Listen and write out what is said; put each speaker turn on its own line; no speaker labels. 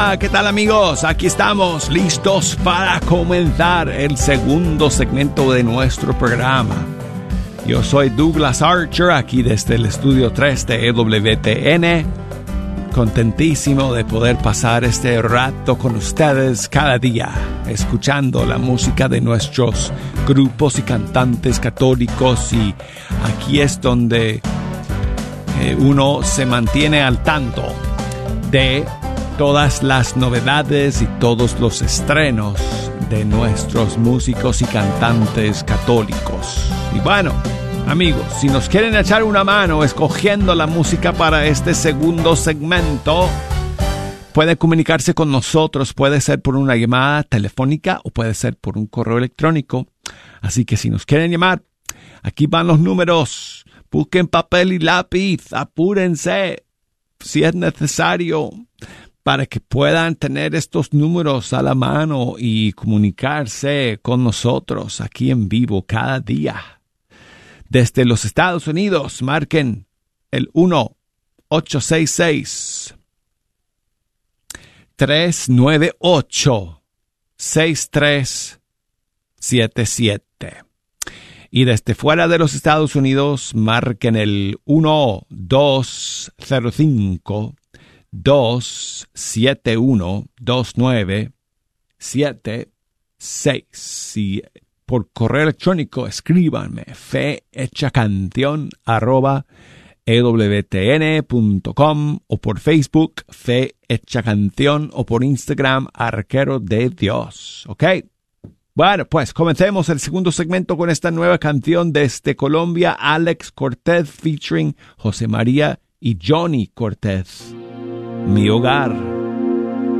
Hola, ¿qué tal amigos? Aquí estamos listos para comenzar el segundo segmento de nuestro programa. Yo soy Douglas Archer, aquí desde el estudio 3 de EWTN. Contentísimo de poder pasar este rato con ustedes cada día, escuchando la música de nuestros grupos y cantantes católicos. Y aquí es donde uno se mantiene al tanto de todas las novedades y todos los estrenos de nuestros músicos y cantantes católicos. Y bueno, amigos, si nos quieren echar una mano escogiendo la música para este segundo segmento, puede comunicarse con nosotros. Puede ser por una llamada telefónica o puede ser por un correo electrónico. Así que si nos quieren llamar, aquí van los números. Busquen papel y lápiz, apúrense si es necesario, para que puedan tener estos números a la mano y comunicarse con nosotros aquí en vivo cada día. Desde los Estados Unidos, marquen el 1-866-398-6377. Y desde fuera de los Estados Unidos, marquen el 1-205-271-2976. Y por correo electrónico, escríbanme fehechacanción@ewtn.com o por Facebook, Fe Hecha Canción, o por Instagram, Arquero de Dios. ¿Ok? Bueno, pues comencemos el segundo segmento con esta nueva canción desde Colombia, Alex Cortez featuring José María y Johnny Cortez. Mi hogar.